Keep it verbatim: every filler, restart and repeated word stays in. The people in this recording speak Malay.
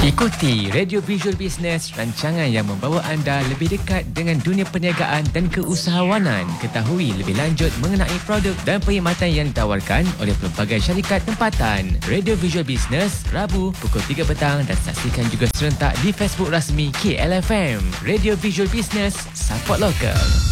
Ikuti Radio Visual Business, rancangan yang membawa anda lebih dekat dengan dunia perniagaan dan keusahawanan. Ketahui lebih lanjut mengenai produk dan perkhidmatan yang ditawarkan oleh pelbagai syarikat tempatan. Radio Visual Business, Rabu pukul tiga petang dan saksikan juga serentak di Facebook rasmi K L F M. Radio Visual Business, support local.